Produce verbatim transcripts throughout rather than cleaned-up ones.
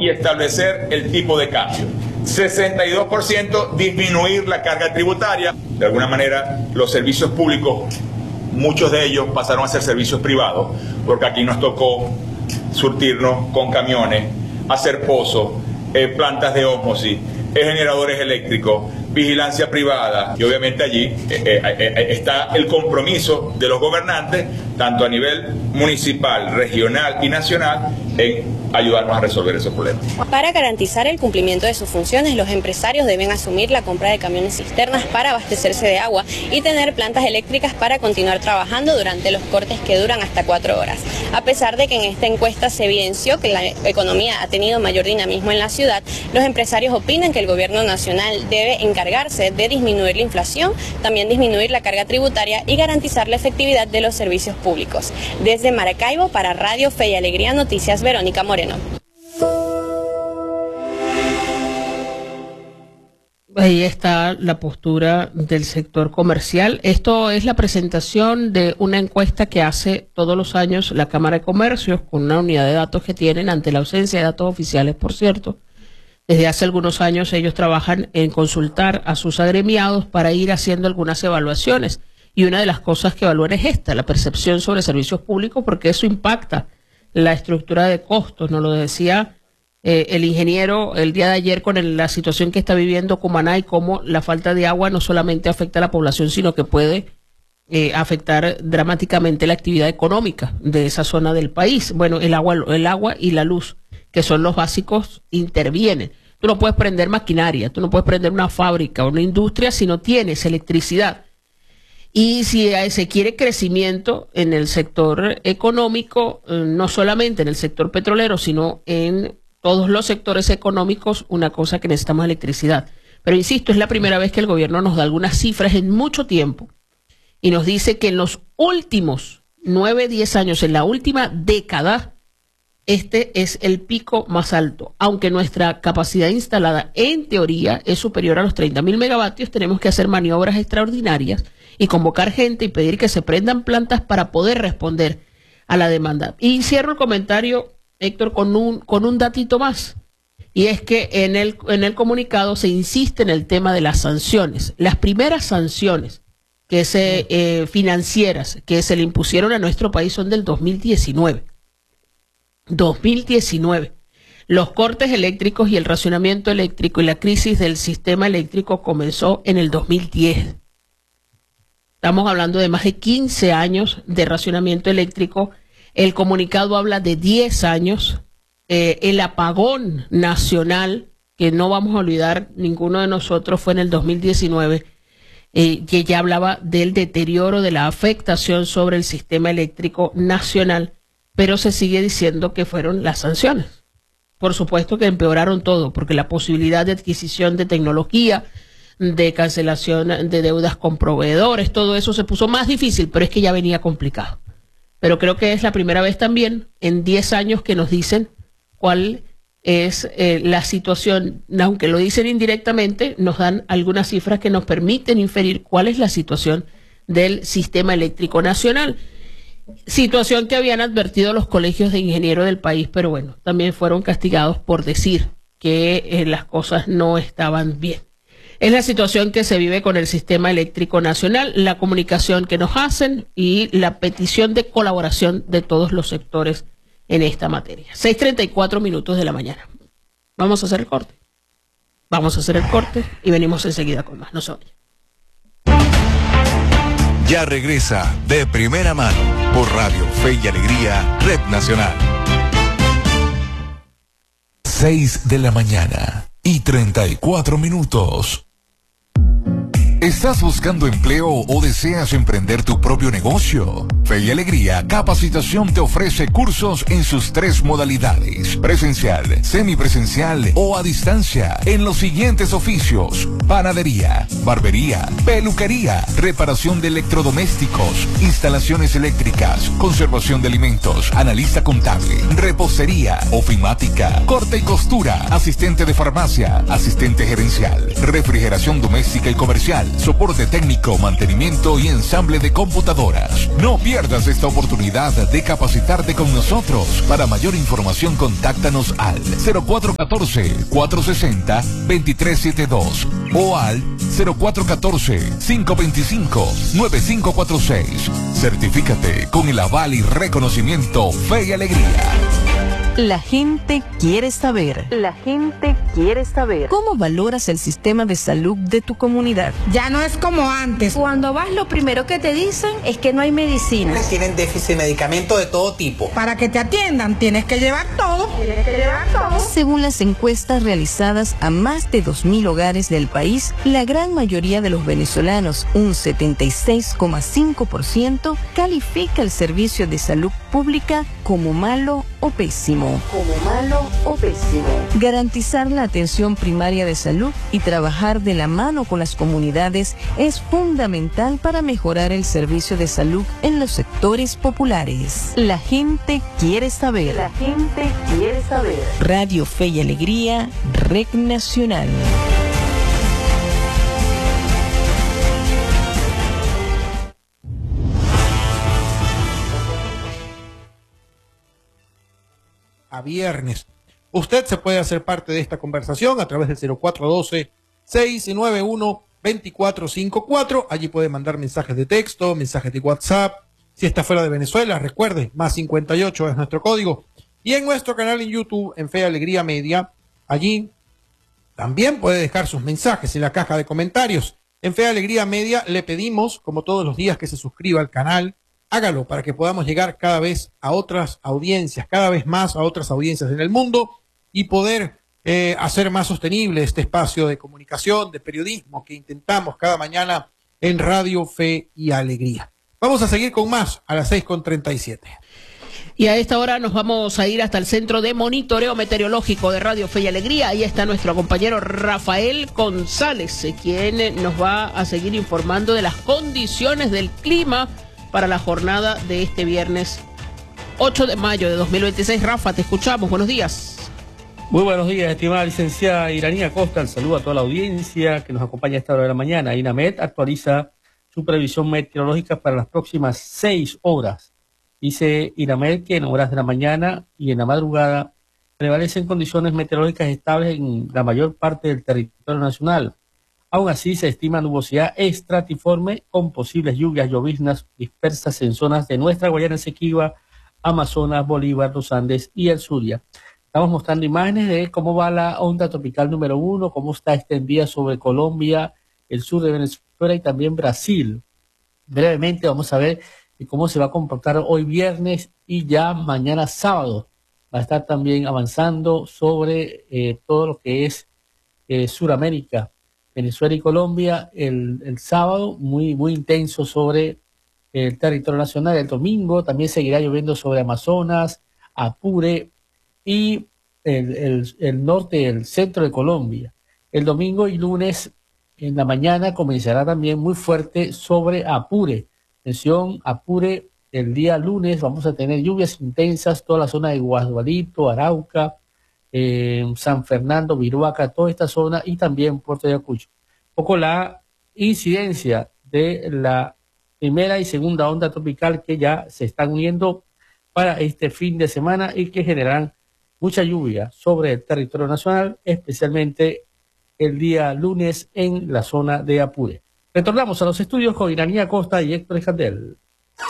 y establecer el tipo de cambio. sesenta y dos por ciento disminuir la carga tributaria. De alguna manera, los servicios públicos, muchos de ellos pasaron a ser servicios privados, porque aquí nos tocó surtirnos con camiones, hacer pozos, eh, plantas de ósmosis, eh, generadores eléctricos, vigilancia privada, y obviamente allí eh, eh, eh, está el compromiso de los gobernantes, tanto a nivel municipal, regional y nacional, en ayudarnos a resolver esos problemas. Para garantizar el cumplimiento de sus funciones, los empresarios deben asumir la compra de camiones cisternas para abastecerse de agua y tener plantas eléctricas para continuar trabajando durante los cortes que duran hasta cuatro horas. A pesar de que en esta encuesta se evidenció que la economía ha tenido mayor dinamismo en la ciudad, los empresarios opinan que el gobierno nacional debe encargarse de disminuir la inflación, también disminuir la carga tributaria y garantizar la efectividad de los servicios públicos. Desde Maracaibo, para Radio Fe y Alegría Noticias, Verónica Moreno. Ahí está la postura del sector comercial. Esto es la presentación de una encuesta que hace todos los años la Cámara de Comercio, con una unidad de datos que tienen ante la ausencia de datos oficiales, por cierto. Desde hace algunos años ellos trabajan en consultar a sus agremiados para ir haciendo algunas evaluaciones. Y una de las cosas que evalúan es esta, la percepción sobre servicios públicos, porque eso impacta la estructura de costos. Nos lo decía eh, el ingeniero el día de ayer con el, la situación que está viviendo Cumaná y cómo la falta de agua no solamente afecta a la población, sino que puede eh, afectar dramáticamente la actividad económica de esa zona del país. Bueno, el agua, el agua y la luz, que son los básicos, intervienen. Tú no puedes prender maquinaria, tú no puedes prender una fábrica o una industria si no tienes electricidad. Y si se quiere crecimiento en el sector económico, no solamente en el sector petrolero, sino en todos los sectores económicos, una cosa que necesitamos es electricidad. Pero insisto, es la primera vez que el gobierno nos da algunas cifras en mucho tiempo y nos dice que en los últimos nueve, diez años, en la última década, este es el pico más alto. Aunque nuestra capacidad instalada en teoría es superior a los treinta mil megavatios, tenemos que hacer maniobras extraordinarias y convocar gente y pedir que se prendan plantas para poder responder a la demanda. Y cierro el comentario, Héctor, con un, con un datito más. Y es que en el, en el comunicado se insiste en el tema de las sanciones. Las primeras sanciones que se, eh, financieras que se le impusieron a nuestro país son del dos mil diecinueve. dos mil diecinueve. Los cortes eléctricos y el racionamiento eléctrico y la crisis del sistema eléctrico comenzó en el dos mil diez. Estamos hablando de más de quince años de racionamiento eléctrico. El comunicado habla de diez años. Eh, el apagón nacional, que no vamos a olvidar ninguno de nosotros, fue en el dos mil diecinueve, eh, que ya hablaba del deterioro de la afectación sobre el sistema eléctrico nacional, pero se sigue diciendo que fueron las sanciones. Por supuesto que empeoraron todo, porque la posibilidad de adquisición de tecnología, de cancelación de deudas con proveedores, todo eso se puso más difícil, pero es que ya venía complicado. Pero creo que es la primera vez también en diez años que nos dicen cuál es eh, la situación, aunque lo dicen indirectamente, nos dan algunas cifras que nos permiten inferir cuál es la situación del sistema eléctrico nacional. Situación que habían advertido los colegios de ingenieros del país, pero bueno, también fueron castigados por decir que eh, las cosas no estaban bien. Es la situación que se vive con el sistema eléctrico nacional, la comunicación que nos hacen y la petición de colaboración de todos los sectores en esta materia. seis treinta y cuatro minutos de la mañana. Vamos a hacer el corte. Vamos a hacer el corte y venimos enseguida con más. No se vayan. Ya regresa De Primera Mano por Radio Fe y Alegría, Red Nacional. seis de la mañana y treinta y cuatro minutos. ¿Estás buscando empleo o deseas emprender tu propio negocio? Fe y Alegría Capacitación te ofrece cursos en sus tres modalidades: presencial, semipresencial o a distancia, en los siguientes oficios: panadería, barbería, peluquería, reparación de electrodomésticos, instalaciones eléctricas, conservación de alimentos, analista contable, repostería, ofimática, corte y costura, asistente de farmacia, asistente gerencial, refrigeración doméstica y comercial, soporte técnico, mantenimiento y ensamble de computadoras. No pierdas esta oportunidad de capacitarte con nosotros. Para mayor información, contáctanos al cero cuatro uno cuatro, cuatro seis cero, dos tres siete dos o al cero cuatro uno cuatro, cinco dos cinco, nueve cinco cuatro seis. Certifícate con el aval y reconocimiento Fe y Alegría. La gente quiere saber. La gente quiere saber. ¿Cómo valoras el sistema de salud de tu comunidad? Ya no es como antes. Cuando vas, lo primero que te dicen es que no hay medicinas. Tienen déficit de medicamentos de todo tipo. Para que te atiendan, tienes que llevar todo. Tienes que llevar todo. Según las encuestas realizadas a más de dos mil hogares del país, la gran mayoría de los venezolanos, un setenta y seis coma cinco por ciento, califica el servicio de salud pública como malo o pésimo. Como malo o pésimo. Garantizar la atención primaria de salud y trabajar de la mano con las comunidades es fundamental para mejorar el servicio de salud en los sectores populares. La gente quiere saber. La gente quiere saber. Radio Fe y Alegría, Red Nacional. A viernes. Usted se puede hacer parte de esta conversación a través del cero cuatro uno dos, seis nueve uno, dos cuatro cinco cuatro. Allí puede mandar mensajes de texto, mensajes de WhatsApp. Si está fuera de Venezuela, recuerde, más cincuenta y ocho es nuestro código. Y en nuestro canal en YouTube, en Fe y Alegría Media, allí también puede dejar sus mensajes en la caja de comentarios. En Fe y Alegría Media le pedimos, como todos los días, que se suscriba al canal. Hágalo para que podamos llegar cada vez a otras audiencias, cada vez más a otras audiencias en el mundo y poder eh, hacer más sostenible este espacio de comunicación, de periodismo que intentamos cada mañana en Radio Fe y Alegría. Vamos a seguir con más a las seis con treinta y siete. Y a esta hora nos vamos a ir hasta el Centro de Monitoreo Meteorológico de Radio Fe y Alegría. Ahí está nuestro compañero Rafael González, quien nos va a seguir informando de las condiciones del clima para la jornada de este viernes ocho de mayo de dos mil veintiséis. Rafa, te escuchamos. Buenos días. Muy buenos días, estimada licenciada Iranía Costa. El saludo a toda la audiencia que nos acompaña a esta hora de la mañana. INAMED actualiza su previsión meteorológica para las próximas seis horas. Dice INAMED que en horas de la mañana y en la madrugada prevalecen condiciones meteorológicas estables en la mayor parte del territorio nacional. Aún así, se estima nubosidad estratiforme con posibles lluvias lloviznas dispersas en zonas de nuestra Guayana Esequiba, Amazonas, Bolívar, los Andes y el Zulia. Estamos mostrando imágenes de cómo va la onda tropical número uno, cómo está extendida sobre Colombia, el sur de Venezuela y también Brasil. Brevemente vamos a ver cómo se va a comportar hoy viernes y ya mañana sábado. Va a estar también avanzando sobre eh, todo lo que es eh, Suramérica. Venezuela y Colombia el, el sábado, muy, muy intenso sobre el territorio nacional. El domingo también seguirá lloviendo sobre Amazonas, Apure y el, el, el norte y el centro de Colombia. El domingo y lunes en la mañana comenzará también muy fuerte sobre Apure. Atención, Apure, el día lunes vamos a tener lluvias intensas, toda la zona de Guadualito, Arauca, Eh, San Fernando, Viruaca, toda esta zona y también Puerto Ayacucho. Un poco la incidencia de la primera y segunda onda tropical que ya se están uniendo para este fin de semana y que generarán mucha lluvia sobre el territorio nacional, especialmente el día lunes en la zona de Apure. Retornamos a los estudios con Iranía Costa y Héctor Escandel.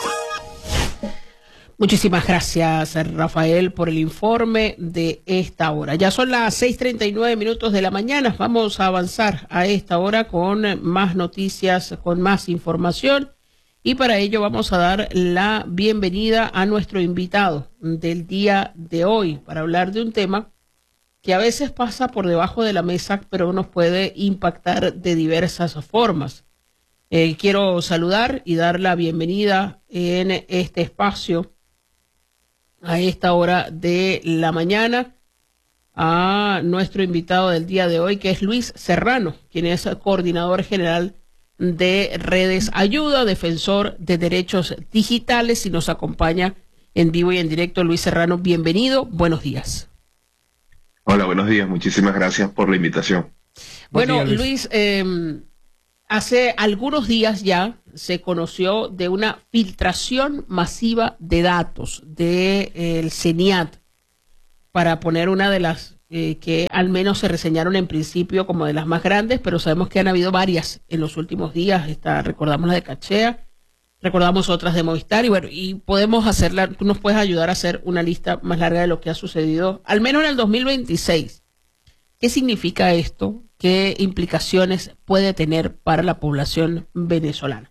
Muchísimas gracias, Rafael, por el informe de esta hora. Ya son las seis treinta y nueve minutos de la mañana. Vamos a avanzar a esta hora con más noticias, con más información. Y para ello vamos a dar la bienvenida a nuestro invitado del día de hoy para hablar de un tema que a veces pasa por debajo de la mesa, pero nos puede impactar de diversas formas. Eh, quiero saludar y dar la bienvenida en este espacio a esta hora de la mañana a nuestro invitado del día de hoy, que es Luis Serrano, quien es coordinador general de Redes Ayuda, defensor de derechos digitales, y nos acompaña en vivo y en directo. Luis Serrano, bienvenido, buenos días. Hola, buenos días, muchísimas gracias por la invitación. Bueno, días, Luis, Luis eh, hace algunos días ya se conoció de una filtración masiva de datos del de, CENIAT, para poner una de las eh, que al menos se reseñaron en principio como de las más grandes, pero sabemos que han habido varias en los últimos días. Está, recordamos la de Cachea, recordamos otras de Movistar, y bueno, y podemos hacerla, tú nos puedes ayudar a hacer una lista más larga de lo que ha sucedido, al menos en el dos mil veintiséis. ¿Qué significa esto? ¿Qué implicaciones puede tener para la población venezolana?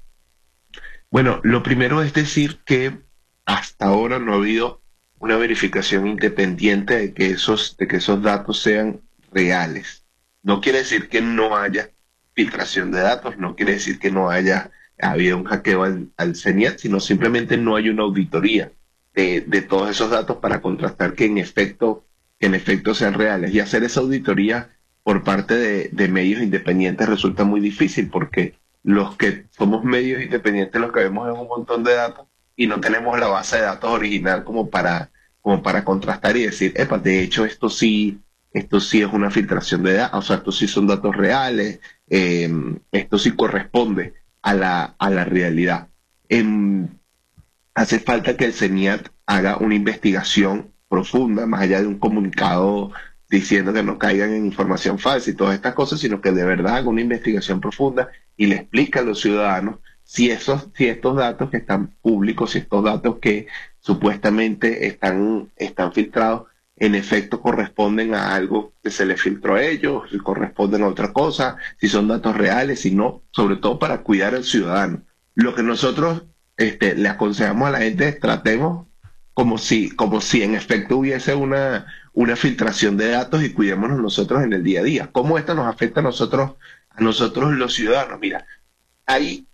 Bueno, lo primero es decir que hasta ahora no ha habido una verificación independiente de que esos, de que esos datos sean reales. No quiere decir que no haya filtración de datos, no quiere decir que no haya habido un hackeo al, al CENIAT, sino simplemente no hay una auditoría de, de todos esos datos para contrastar que en efecto, que en efecto sean reales. Y hacer esa auditoría por parte de, de medios independientes resulta muy difícil, porque los que somos medios independientes los que vemos es un montón de datos y no tenemos la base de datos original como para, como para contrastar y decir, epa, de hecho esto sí, esto sí es una filtración de datos, o sea, estos sí son datos reales, eh, esto sí corresponde a la, a la realidad. Eh, hace falta que el CENIAT haga una investigación profunda, más allá de un comunicado diciendo que no caigan en información falsa y todas estas cosas, sino que de verdad haga una investigación profunda y le explique a los ciudadanos si esos, si estos datos que están públicos, si estos datos que supuestamente están, están filtrados, en efecto corresponden a algo que se les filtró a ellos, si corresponden a otra cosa, si son datos reales, si no, sobre todo para cuidar al ciudadano. Lo que nosotros este, le aconsejamos a la gente es tratemos como si, como si en efecto hubiese una, una filtración de datos y cuidémonos nosotros en el día a día. ¿Cómo esto nos afecta a nosotros, a nosotros los ciudadanos? Mira, hay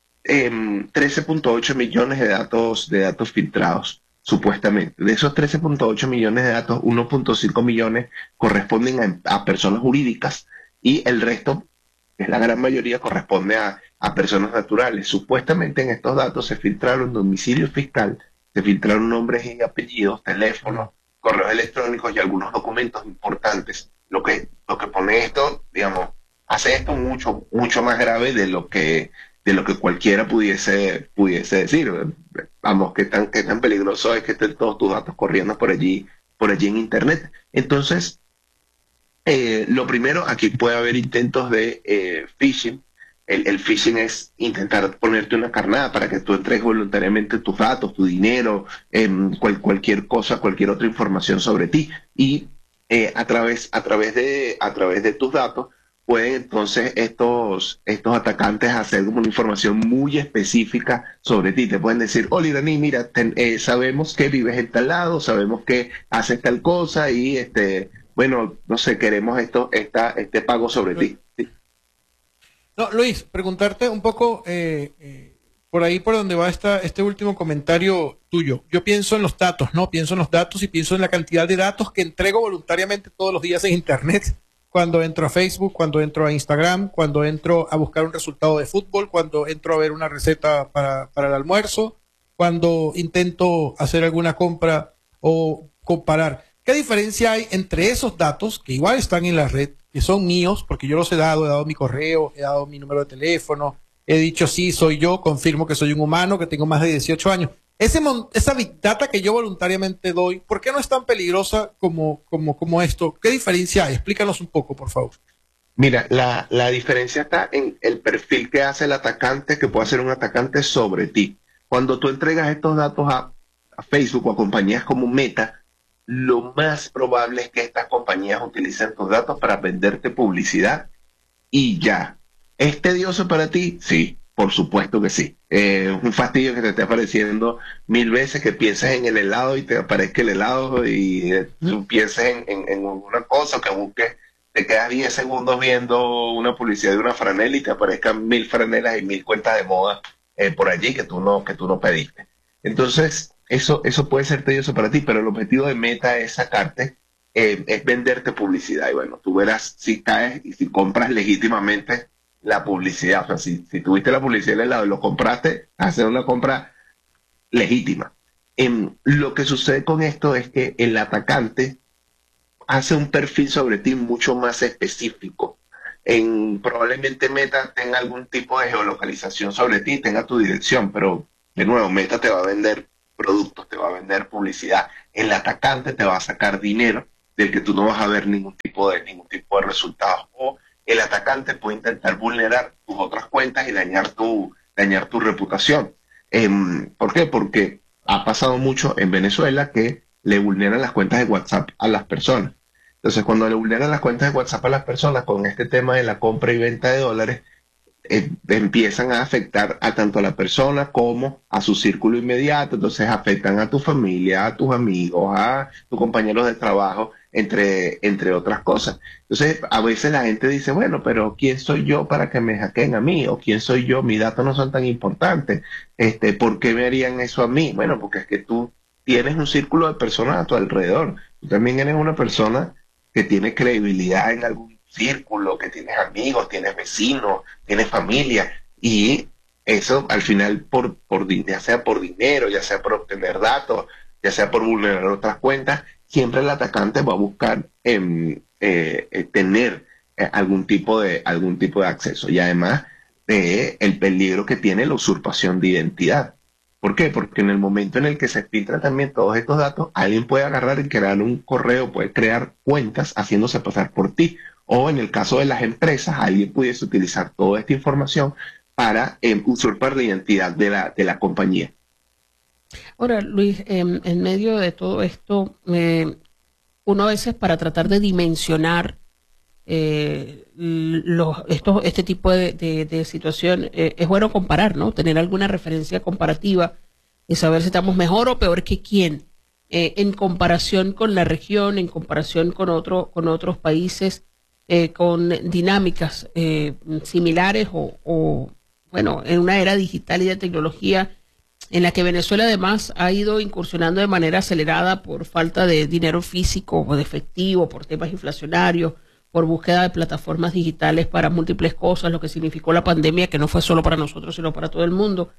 eh, trece punto ocho millones de datos, de datos filtrados, supuestamente. De esos trece punto ocho millones de datos, uno punto cinco millones corresponden a, a personas jurídicas y el resto, que es la gran mayoría, corresponde a, a personas naturales. Supuestamente en estos datos se filtraron domicilio fiscal, se filtraron nombres y apellidos, teléfonos, correos electrónicos y algunos documentos importantes. Lo que, lo que pone esto, digamos, hace esto mucho, mucho más grave de lo que, de lo que cualquiera pudiese, pudiese decir. Vamos, qué tan, qué tan peligroso es que estén todos tus datos corriendo por allí, por allí en internet. Entonces, eh, lo primero, aquí puede haber intentos de eh, phishing. El, el phishing es intentar ponerte una carnada para que tú entregues voluntariamente tus datos, tu dinero, eh, cual, cualquier cosa, cualquier otra información sobre ti. Y eh, a través, a través de, a través de tus datos, pueden entonces estos, estos atacantes hacer como una información muy específica sobre ti. Te pueden decir, hola Iraní, mira, ten, eh, sabemos que vives en tal lado, sabemos que haces tal cosa y, este, bueno, no sé, queremos esto, esta, este pago sobre ti. ¿Sí? No, Luis, preguntarte un poco eh, eh, por ahí por donde va esta, este último comentario tuyo. Yo pienso en los datos, ¿no? Pienso en los datos y pienso en la cantidad de datos que entrego voluntariamente todos los días en Internet. Cuando entro a Facebook, cuando entro a Instagram, cuando entro a buscar un resultado de fútbol, cuando entro a ver una receta para, para el almuerzo, cuando intento hacer alguna compra o comparar. ¿Qué diferencia hay entre esos datos que igual están en la red, que son míos, porque yo los he dado, he dado mi correo, he dado mi número de teléfono, he dicho sí, soy yo, confirmo que soy un humano, que tengo más de dieciocho años? Ese, esa big data que yo voluntariamente doy, ¿por qué no es tan peligrosa como, como, como esto? ¿Qué diferencia hay? Explícanos un poco, por favor. Mira, la, la diferencia está en el perfil que hace el atacante, que puede hacer un atacante sobre ti. Cuando tú entregas estos datos a, a Facebook o a compañías como Meta, lo más probable es que estas compañías utilicen tus datos para venderte publicidad y ya. ¿Es tedioso para ti? Sí. Por supuesto que sí. Eh, un fastidio que te esté apareciendo mil veces, que pienses en el helado y te aparezca el helado y eh, tú pienses en, en, en una cosa, que busques, te quedas diez segundos viendo una publicidad de una franela y te aparezcan mil franelas y mil cuentas de moda eh, por allí que tú no, que tú no pediste. Entonces, eso, eso puede ser tedioso para ti, pero el objetivo de Meta es sacarte, eh, es venderte publicidad. Y bueno, tú verás si caes y si compras legítimamente la publicidad. O sea, si, si tuviste la publicidad del helado y lo compraste, hacer una compra legítima. Eh, lo que sucede con esto es que el atacante hace un perfil sobre ti mucho más específico. En, probablemente Meta tenga algún tipo de geolocalización sobre ti, tenga tu dirección, pero de nuevo, Meta te va a vender productos, te va a vender publicidad. El atacante te va a sacar dinero del que tú no vas a ver ningún tipo de, ningún tipo de resultados. O el atacante puede intentar vulnerar tus otras cuentas y dañar tu, dañar tu reputación. Eh, ¿Por qué? Porque ha pasado mucho en Venezuela que le vulneran las cuentas de WhatsApp a las personas. Entonces, cuando le vulneran las cuentas de WhatsApp a las personas con este tema de la compra y venta de dólares, eh, empiezan a afectar a tanto a la persona como a su círculo inmediato. Entonces, afectan a tu familia, a tus amigos, a tus compañeros de trabajo, entre, entre otras cosas. Entonces, a veces la gente dice, bueno, pero ¿quién soy yo para que me hackeen a mí? ¿O quién soy yo? Mis datos no son tan importantes. Este, ¿por qué me harían eso a mí? Bueno, porque es que tú tienes un círculo de personas a tu alrededor. Tú también eres una persona que tiene credibilidad en algún círculo, que tienes amigos, tienes vecinos, tienes familia, y eso al final, por, por ya sea por dinero, ya sea por obtener datos, ya sea por vulnerar otras cuentas, siempre el atacante va a buscar eh, eh, tener eh, algún tipo de algún tipo de acceso, y además eh, el peligro que tiene la usurpación de identidad. ¿Por qué? Porque en el momento en el que se filtran también todos estos datos, alguien puede agarrar y crear un correo, puede crear cuentas haciéndose pasar por ti. O en el caso de las empresas, alguien pudiese utilizar toda esta información para eh, usurpar la identidad de la, de la compañía. Ahora, Luis, eh, en medio de todo esto, eh, uno a veces para tratar de dimensionar eh, los, estos, este tipo de, de, de situación, eh, es bueno comparar, ¿no? Tener alguna referencia comparativa y saber si estamos mejor o peor que quién eh, en comparación con la región, en comparación con, otro, con otros países, eh, con dinámicas eh, similares o, o, bueno, en una era digital y de tecnología en la que Venezuela además ha ido incursionando de manera acelerada por falta de dinero físico o de efectivo, por temas inflacionarios, por búsqueda de plataformas digitales para múltiples cosas, lo que significó la pandemia, que no fue solo para nosotros, sino para todo el mundo.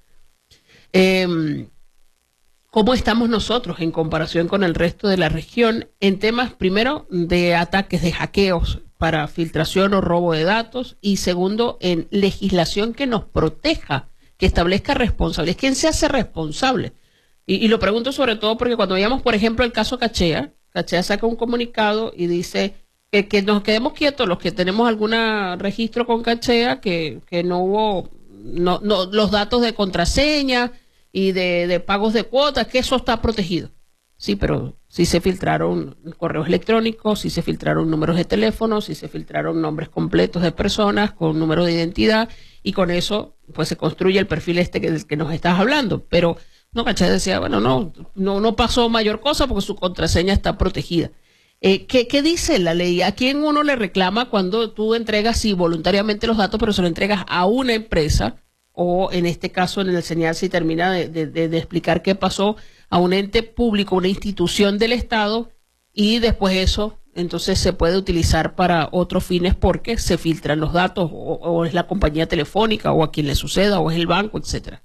Eh, ¿Cómo estamos nosotros en comparación con el resto de la región en temas, primero, de ataques, de hackeos para filtración o robo de datos, y segundo, en legislación que nos proteja, que establezca responsabilidades? ¿Quién se hace responsable? Y, y lo pregunto sobre todo porque cuando veíamos, por ejemplo, el caso Cachea, Cachea saca un comunicado y dice que, que nos quedemos quietos los que tenemos algún registro con Cachea, que, que no hubo no, no, los datos de contraseña y de, de pagos de cuotas, que eso está protegido. Sí, pero si se filtraron correos electrónicos, si se filtraron números de teléfono, si se filtraron nombres completos de personas con número de identidad, y con eso pues se construye el perfil este que, del que nos estás hablando. Pero no, Cachea decía, bueno, no, no, no pasó mayor cosa porque su contraseña está protegida. Eh, ¿qué, ¿Qué dice la ley? ¿A quién uno le reclama cuando tú entregas, sí, voluntariamente los datos, pero se lo entregas a una empresa? O en este caso, en el señal, si termina de, de, de, de explicar qué pasó, a un ente público, una institución del Estado, y después eso entonces se puede utilizar para otros fines porque se filtran los datos, o, o es la compañía telefónica, o a quien le suceda, o es el banco, etcétera.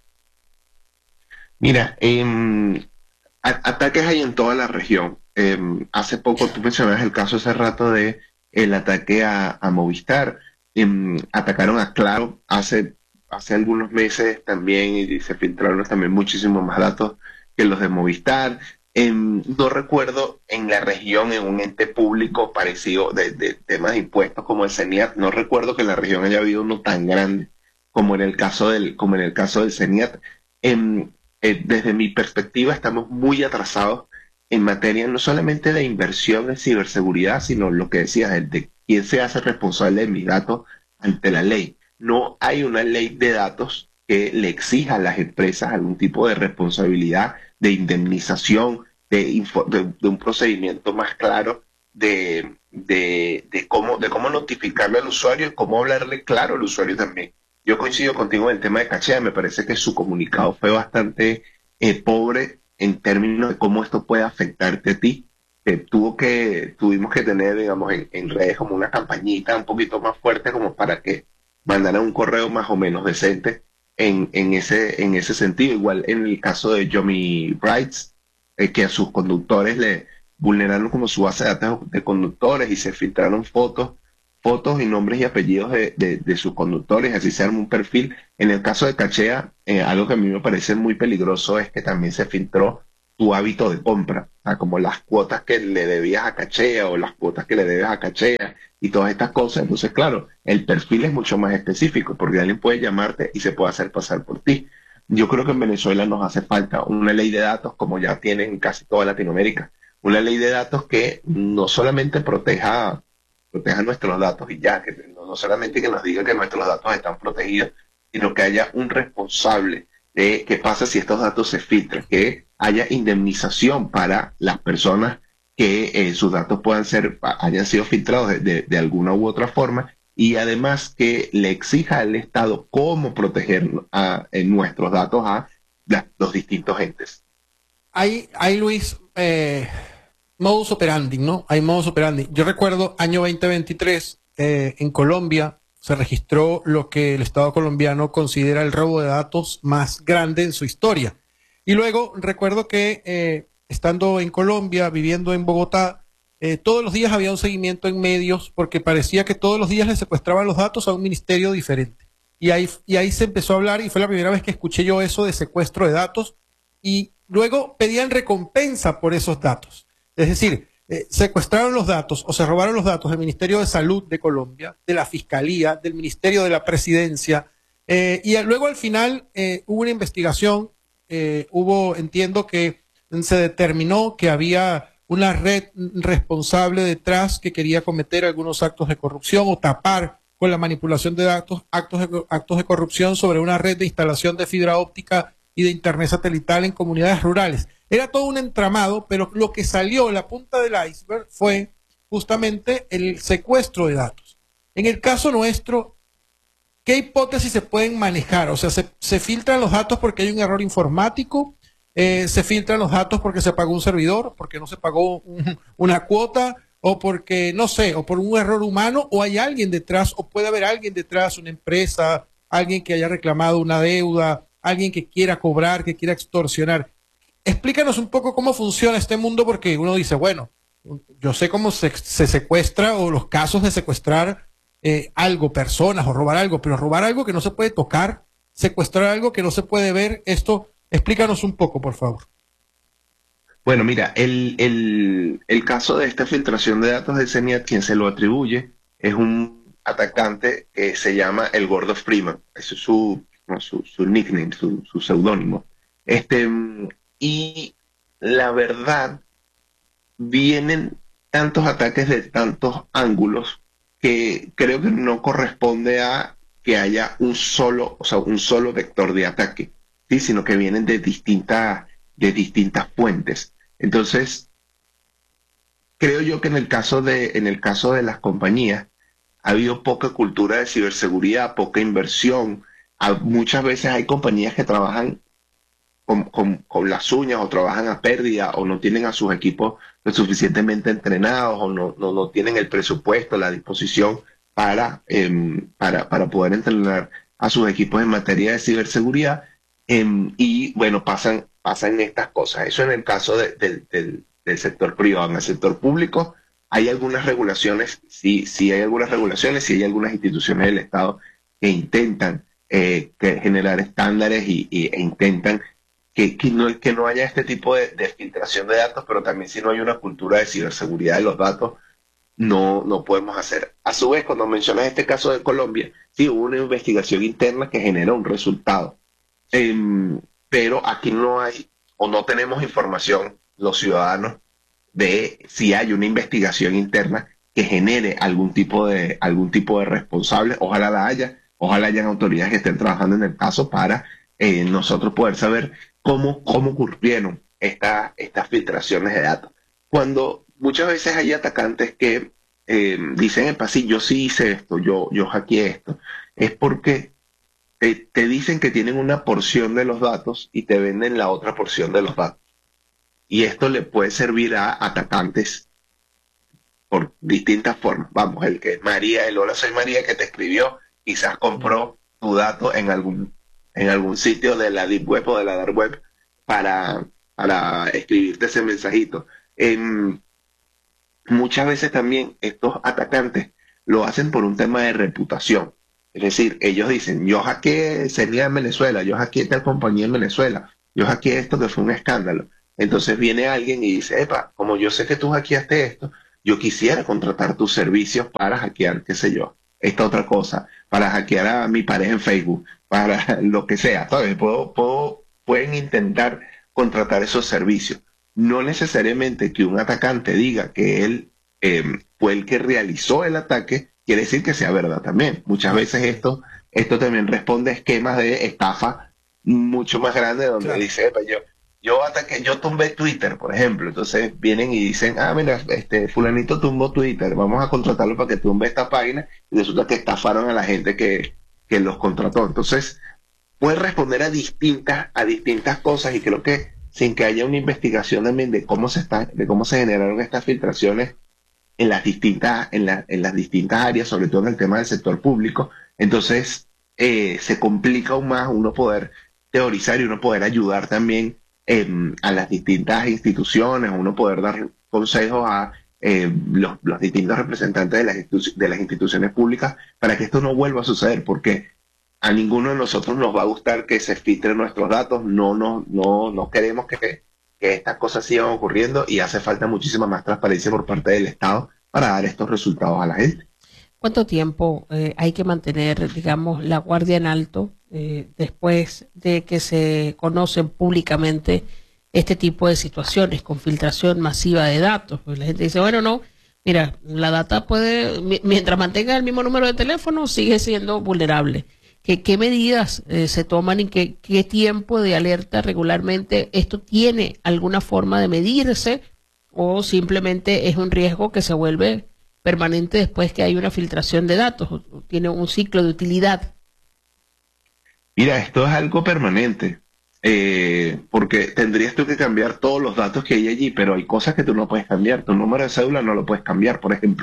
Mira, eh, ataques hay en toda la región. Eh, hace poco tú mencionabas el caso hace rato de el ataque a, a Movistar. Eh, atacaron a Claro hace hace algunos meses también, y se filtraron también muchísimos más datos que los de Movistar. Eh, no recuerdo en la región, en un ente público parecido de, de temas de impuestos como el CENIAT, no recuerdo que en la región haya habido uno tan grande como en el caso del, como en el caso del CENIAT. Eh, eh, desde mi perspectiva estamos muy atrasados en materia no solamente de inversión en ciberseguridad, sino lo que decías, de, de quién se hace responsable de mis datos ante la ley. No hay una ley de datos que le exija a las empresas algún tipo de responsabilidad, de indemnización, de, de, de un procedimiento más claro de, de, de, cómo, de cómo notificarle al usuario y cómo hablarle claro al usuario también. Yo coincido contigo en el tema de Cachea, me parece que su comunicado fue bastante eh, pobre en términos de cómo esto puede afectarte a ti. Eh, tuvo que, tuvimos que tener, digamos, en, en redes como una campañita un poquito más fuerte como para que mandaran un correo más o menos decente en, en, ese, en ese sentido. Igual en el caso de Yomi Brights, eh, que a sus conductores le vulneraron como su base de datos de conductores y se filtraron fotos fotos y nombres y apellidos de, de, de sus conductores, así se arma un perfil. En el caso de Cachea, eh, algo que a mí me parece muy peligroso es que también se filtró tu hábito de compra, o sea, como las cuotas que le debías a Cachea o las cuotas que le debes a Cachea y todas estas cosas. Entonces, claro, el perfil es mucho más específico porque alguien puede llamarte y se puede hacer pasar por ti. Yo creo que en Venezuela nos hace falta una ley de datos, como ya tienen casi toda Latinoamérica, una ley de datos que no solamente proteja, proteja nuestros datos y ya, que no, no solamente que nos diga que nuestros datos están protegidos, sino que haya un responsable de qué pasa si estos datos se filtran, que haya indemnización para las personas que eh, sus datos puedan ser, hayan sido filtrados de, de, de alguna u otra forma, y además que le exija al Estado cómo proteger a, en nuestros datos a la, los distintos entes. Hay, hay Luis, eh, modus operandi, ¿no? Hay modus operandi. Yo recuerdo año veinte veintitrés, eh, en Colombia se registró lo que el Estado colombiano considera el robo de datos más grande en su historia. Y luego recuerdo que eh, estando en Colombia, viviendo en Bogotá, eh, todos los días había un seguimiento en medios porque parecía que todos los días le secuestraban los datos a un ministerio diferente. Y ahí, y ahí se empezó a hablar y fue la primera vez que escuché yo eso de secuestro de datos, y luego pedían recompensa por esos datos. Es decir, eh, secuestraron los datos o se robaron los datos del Ministerio de Salud de Colombia, de la Fiscalía, del Ministerio de la Presidencia, eh, y luego al final eh, hubo una investigación, eh, hubo, entiendo que se determinó que había una red responsable detrás que quería cometer algunos actos de corrupción o tapar con la manipulación de datos actos de, actos de corrupción sobre una red de instalación de fibra óptica y de internet satelital en comunidades rurales. Era todo un entramado, pero lo que salió, la punta del iceberg, fue justamente el secuestro de datos. En el caso nuestro, ¿qué hipótesis se pueden manejar? O sea, se, se filtran los datos porque hay un error informático, eh, se filtran los datos porque se pagó un servidor, porque no se pagó un, una cuota, o porque, no sé, o por un error humano, o hay alguien detrás, o puede haber alguien detrás, una empresa, alguien que haya reclamado una deuda, alguien que quiera cobrar, que quiera extorsionar. Explícanos un poco cómo funciona este mundo, porque uno dice, bueno, yo sé cómo se, se secuestra o los casos de secuestrar eh, algo, personas, o robar algo, pero robar algo que no se puede tocar, secuestrar algo que no se puede ver, esto, explícanos un poco, por favor. Bueno, mira, el, el, el caso de esta filtración de datos de CENIAT, quien se lo atribuye, es un atacante que se llama el Gordo Freeman. Ese es su, no, su, su nickname, su, su seudónimo. Este, y la verdad, vienen tantos ataques de tantos ángulos que creo que no corresponde a que haya un solo, o sea, un solo vector de ataque, ¿sí? Sino que vienen de distintas, de distintas fuentes. Entonces, creo yo que en el caso de, en el caso de las compañías, ha habido poca cultura de ciberseguridad, poca inversión. A, muchas veces hay compañías que trabajan con, con, con las uñas o trabajan a pérdida o no tienen a sus equipos lo suficientemente entrenados o no, no, no tienen el presupuesto, la disposición para, eh, para, para poder entrenar a sus equipos en materia de ciberseguridad. Eh, y bueno, pasan pasan estas cosas. Eso en el caso de, de, de, del sector privado. En el sector público hay algunas regulaciones, sí, sí hay algunas regulaciones, sí hay algunas instituciones del Estado que intentan eh, que generar estándares y, y, e intentan que, que, no, que no haya este tipo de, de filtración de datos, pero también si no hay una cultura de ciberseguridad de los datos, no, no podemos hacer. A su vez, cuando mencionas este caso de Colombia, sí hubo una investigación interna que genera un resultado. Eh, pero aquí no hay o no tenemos información los ciudadanos de si hay una investigación interna que genere algún tipo de algún tipo de responsable. Ojalá la haya, ojalá hayan autoridades que estén trabajando en el caso para eh, nosotros poder saber cómo, cómo ocurrieron esta, estas filtraciones de datos. Cuando muchas veces hay atacantes que eh, dicen en pasillo, yo sí hice esto, yo, yo hackeé esto, es porque Te, te dicen que tienen una porción de los datos y te venden la otra porción de los datos. Y esto le puede servir a atacantes por distintas formas. Vamos, el que es María, el hola soy María que te escribió, quizás compró tu dato en algún, en algún sitio de la Deep Web o de la Dark Web para, para escribirte ese mensajito. Eh, muchas veces también estos atacantes lo hacen por un tema de reputación. Es decir, ellos dicen, yo hackeé Sería en Venezuela, yo hackeé tal compañía en Venezuela, yo hackeé esto que fue un escándalo. Entonces viene alguien y dice, epa, como yo sé que tú hackeaste esto, yo quisiera contratar tus servicios para hackear, qué sé yo, esta otra cosa, para hackear a mi pareja en Facebook, para lo que sea. ¿Sabes? Puedo, puedo, pueden intentar contratar esos servicios. No necesariamente que un atacante diga que él eh, fue el que realizó el ataque, quiere decir que sea verdad también. Muchas veces esto, esto también responde a esquemas de estafa mucho más grandes donde claro. dice, epa, yo, yo ataqué, yo tumbé Twitter, por ejemplo. Entonces vienen y dicen, ah, mira, este fulanito tumbó Twitter, vamos a contratarlo para que tumbe esta página, y resulta que estafaron a la gente que, que los contrató. Entonces, puede responder a distintas, a distintas cosas, y creo que sin que haya una investigación también de cómo se está, de cómo se generaron estas filtraciones en las distintas, en, la, en las distintas áreas, sobre todo en el tema del sector público, entonces eh, se complica aún más uno poder teorizar y uno poder ayudar también eh, a las distintas instituciones, uno poder dar consejos a eh, los, los distintos representantes de las, institu- de las instituciones públicas para que esto no vuelva a suceder, porque a ninguno de nosotros nos va a gustar que se filtren nuestros datos, no, no, no, no queremos que, que estas cosas sigan ocurriendo, y hace falta muchísima más transparencia por parte del Estado para dar estos resultados a la gente. ¿Cuánto tiempo eh, hay que mantener, digamos, la guardia en alto eh, después de que se conocen públicamente este tipo de situaciones con filtración masiva de datos? Pues la gente dice, bueno, no, mira, la data puede, mientras mantenga el mismo número de teléfono, sigue siendo vulnerable. ¿Qué, qué medidas eh, se toman y qué, qué tiempo de alerta regularmente? ¿Esto tiene alguna forma de medirse o simplemente es un riesgo que se vuelve permanente después que hay una filtración de datos? ¿Tiene un ciclo de utilidad? Mira, esto es algo permanente, eh, porque tendrías tú que cambiar todos los datos que hay allí, pero hay cosas que tú no puedes cambiar. Tu número de cédula no lo puedes cambiar, por ejemplo.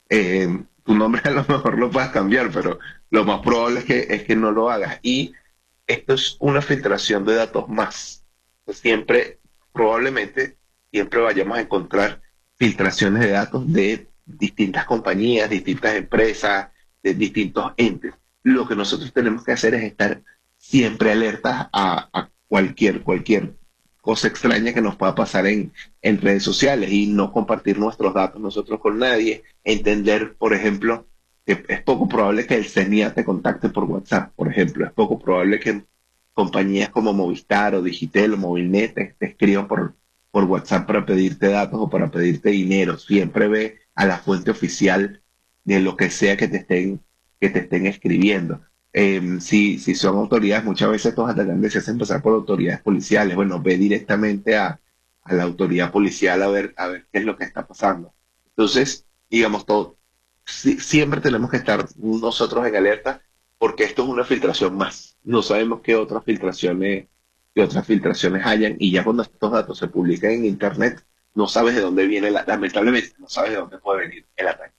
Eh, tu nombre a lo mejor lo puedes cambiar, pero lo más probable es que, es que no lo hagas. Y esto es una filtración de datos más. Siempre, probablemente, siempre vayamos a encontrar filtraciones de datos de distintas compañías, distintas empresas, de distintos entes. Lo que nosotros tenemos que hacer es estar siempre alertas a, a cualquier, cualquier cosa extraña que nos pueda pasar en, en redes sociales, y no compartir nuestros datos nosotros con nadie. Entender, por ejemplo, que es poco probable que el C E N I A te contacte por WhatsApp, por ejemplo. Es poco probable que compañías como Movistar o Digitel o Movilnet te, te escriban por, por WhatsApp para pedirte datos o para pedirte dinero. Siempre ve a la fuente oficial de lo que sea que te estén, que te estén escribiendo. Eh, si, si son autoridades, muchas veces estos atacantes se hacen pasar por autoridades policiales. Bueno, ve directamente a, a la autoridad policial a ver, a ver qué es lo que está pasando. Entonces, digamos, todo, si, siempre tenemos que estar nosotros en alerta, porque esto es una filtración más. No sabemos qué otras filtraciones, qué otras filtraciones hayan, y ya cuando estos datos se publican en internet, no sabes de dónde viene, la, lamentablemente, no sabes de dónde puede venir el ataque.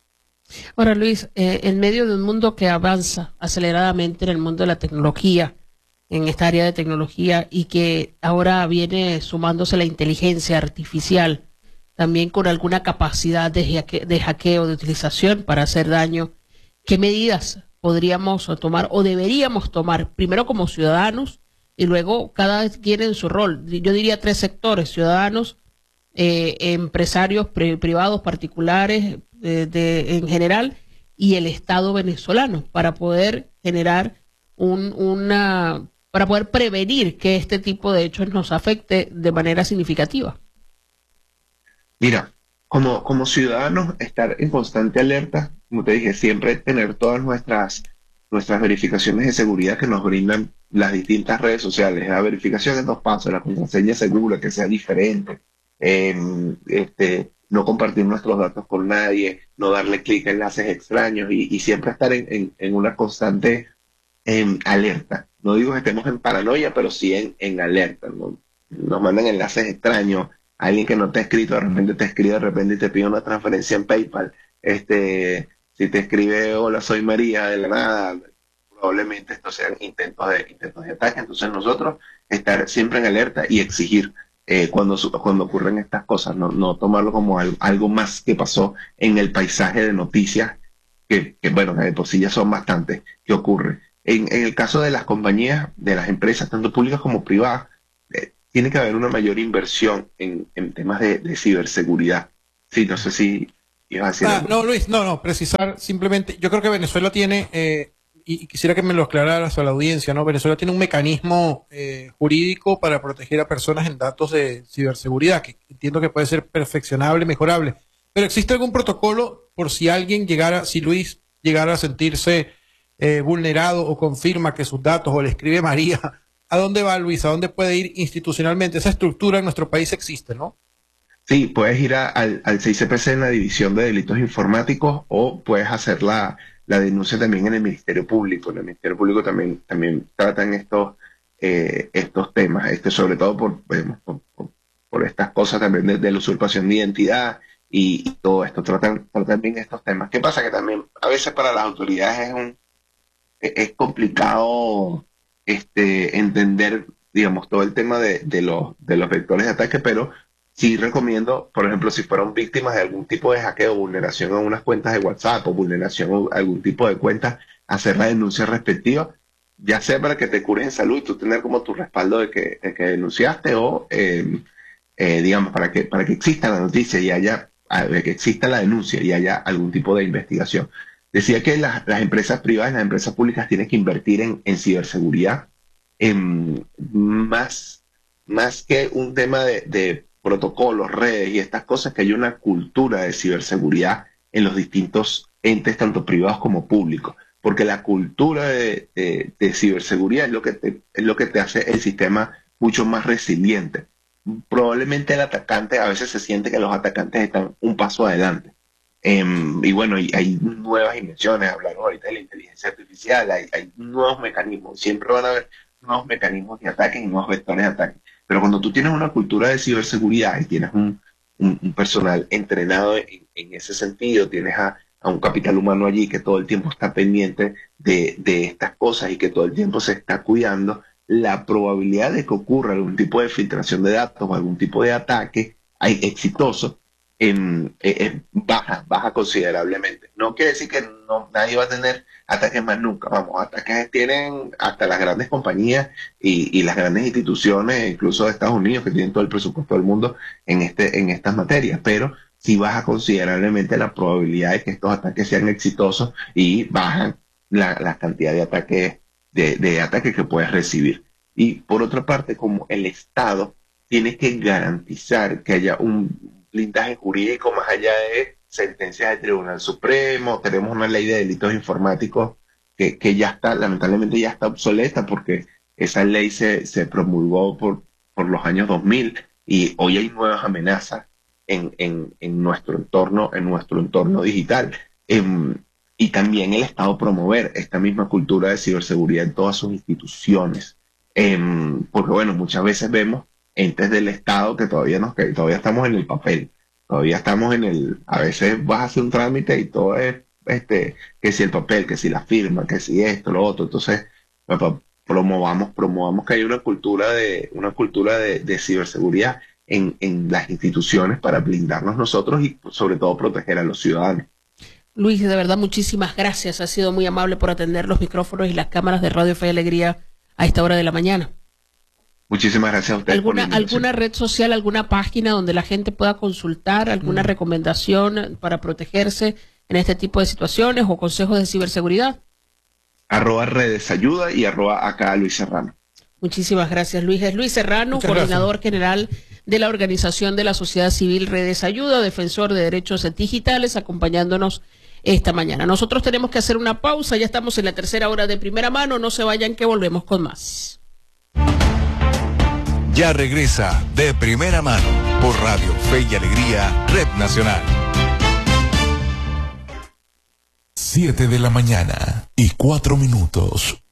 Ahora, Luis, eh, en medio de un mundo que avanza aceleradamente en el mundo de la tecnología, en esta área de tecnología, y que ahora viene sumándose la inteligencia artificial, también con alguna capacidad de, hacke- de hackeo, de utilización para hacer daño, ¿qué medidas podríamos tomar o deberíamos tomar, primero como ciudadanos y luego cada quien en su rol? Yo diría tres sectores: ciudadanos, eh, empresarios pri- privados, particulares, de, de, en general, y el Estado venezolano, para poder generar un, una, para poder prevenir que este tipo de hechos nos afecte de manera significativa. Mira, como, como ciudadanos, estar en constante alerta, como te dije, siempre tener todas nuestras, nuestras verificaciones de seguridad que nos brindan las distintas redes sociales, la verificación en dos pasos, la contraseña segura, que sea diferente, eh, este, no compartir nuestros datos con nadie, no darle clic a enlaces extraños, y, y siempre estar en, en, en una constante en alerta. No digo que estemos en paranoia, pero sí en, en alerta, ¿no? Nos mandan enlaces extraños, alguien que no te ha escrito, de repente te escribe, de repente y te pide una transferencia en PayPal. Este, si te escribe hola, soy María, de la nada, probablemente estos sean intentos de, intentos de ataque. Entonces nosotros estar siempre en alerta y exigir eh, cuando, cuando ocurren estas cosas, no, no tomarlo como algo, algo más que pasó en el paisaje de noticias que, que bueno, que de por sí ya son bastantes, ¿qué ocurre? En, en el caso de las compañías, de las empresas, tanto públicas como privadas, eh, tiene que haber una mayor inversión en, en temas de, de ciberseguridad. Sí, no sé si ibas a decir Ah, algo. no, Luis, no, no, precisar simplemente, yo creo que Venezuela tiene, eh, y, y quisiera que me lo aclararas a la audiencia, ¿no? Venezuela tiene un mecanismo eh, jurídico para proteger a personas en datos de ciberseguridad, que entiendo que puede ser perfeccionable, mejorable. Pero ¿existe algún protocolo por si alguien llegara, si Luis llegara a sentirse eh, vulnerado o confirma que sus datos o le escribe María? ¿A dónde va Luis? ¿A dónde puede ir institucionalmente? Esa estructura en nuestro país existe, ¿no? Sí, puedes ir a- al, al C I C P C en la División de Delitos Informáticos o puedes hacer la, la denuncia también en el Ministerio Público. En el Ministerio Público también, también tratan estos, eh, estos temas, este, sobre todo por, bueno, por, por- por estas cosas también de, de la usurpación de identidad y, y todo esto. Tratan, tratan bien estos temas. ¿Qué pasa? Que también a veces para las autoridades es, un, es es complicado este, entender, digamos, todo el tema de, de los, de los vectores de ataque, pero sí recomiendo, por ejemplo, si fueron víctimas de algún tipo de hackeo o vulneración a unas cuentas de WhatsApp o vulneración a algún tipo de cuenta, hacer la denuncia respectiva, ya sea para que te cures en salud y tú tener como tu respaldo de que, de que denunciaste o, eh, eh, digamos, para que, para que exista la noticia y haya, de que exista la denuncia y haya algún tipo de investigación. Decía que las, las empresas privadas y las empresas públicas tienen que invertir en, en ciberseguridad, en más, más que un tema de, de protocolos, redes y estas cosas, que hay una cultura de ciberseguridad en los distintos entes, tanto privados como públicos. Porque la cultura de, de- de ciberseguridad es lo, que te, es lo que te hace el sistema mucho más resiliente. Probablemente el atacante a veces se siente que los atacantes están un paso adelante. Em, y bueno, y hay nuevas invenciones, hablaron ahorita de la inteligencia artificial, hay, hay nuevos mecanismos, siempre van a haber nuevos mecanismos de ataque y nuevos vectores de ataque. Pero cuando tú tienes una cultura de ciberseguridad y tienes un, un- un personal entrenado en, en ese sentido, tienes a, a un capital humano allí que todo el tiempo está pendiente de, de estas cosas y que todo el tiempo se está cuidando, la probabilidad de que ocurra algún tipo de filtración de datos o algún tipo de ataque hay- exitoso en, eh, eh, baja, baja considerablemente. No quiere decir que no, nadie va a tener ataques más nunca. Vamos, ataques tienen hasta las grandes compañías y, y las grandes instituciones, incluso de Estados Unidos, que tienen todo el presupuesto del mundo en, este, en estas materias, pero sí baja considerablemente la probabilidad de que estos ataques sean exitosos y bajan la, la cantidad de ataques, de, de ataques que puedes recibir. Y por otra parte, como el Estado tiene que garantizar que haya un blindaje jurídico más allá de sentencias del Tribunal Supremo. Tenemos una ley de delitos informáticos que, que ya está, lamentablemente ya está obsoleta porque esa ley se, se promulgó por, por los años dos mil y hoy hay nuevas amenazas en, en, en nuestro entorno, en nuestro entorno digital. Em, y también el Estado promover esta misma cultura de ciberseguridad en todas sus instituciones. Em, porque bueno, muchas veces vemos entes del Estado que todavía nos que todavía estamos en el papel, todavía estamos en el, a veces vas a hacer un trámite y todo es este, que si el papel, que si la firma, que si esto, lo otro, entonces pues, pues, promovamos, promovamos que haya una cultura de, una cultura de, de ciberseguridad en, en las instituciones para blindarnos nosotros y sobre todo proteger a los ciudadanos. Luis, de verdad, muchísimas gracias. Ha sido muy amable por atender los micrófonos y las cámaras de Radio Fe y Alegría a esta hora de la mañana. Muchísimas gracias a ustedes. por la ¿Alguna, invitación. ¿Alguna red social, alguna página donde la gente pueda consultar alguna Mm. recomendación para protegerse en este tipo de situaciones o consejos de ciberseguridad? Arroba redes ayuda y arroba acá Luis Serrano. Muchísimas gracias, Luis. Es Luis Serrano, Muchas coordinador general de la Organización de la Sociedad Civil Redes Ayuda, defensor de derechos digitales, acompañándonos esta mañana. Nosotros tenemos que hacer una pausa, ya estamos en la tercera hora de Primera Mano, no se vayan que volvemos con más. Ya regresa De Primera Mano por Radio Fe y Alegría, Red Nacional. Siete de la mañana y cuatro minutos.